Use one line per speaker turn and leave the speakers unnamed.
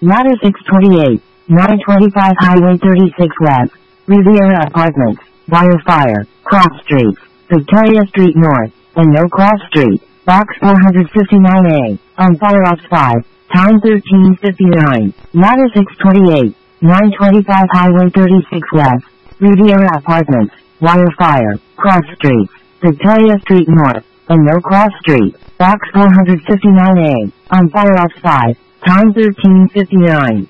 Ladder 628, 925 Highway 36 West, Riviera Apartments, Wire, Cross Street, Victoria Street North, and No Cross Street, Box 459A, on Fire Ops 5, time 13:59. Ladder 628, 925 Highway 36 West, Riviera Apartments, Wire, Cross Street, Victoria Street North, and No Cross Street, Box 459A, on Fire Ops 5, time 13:59.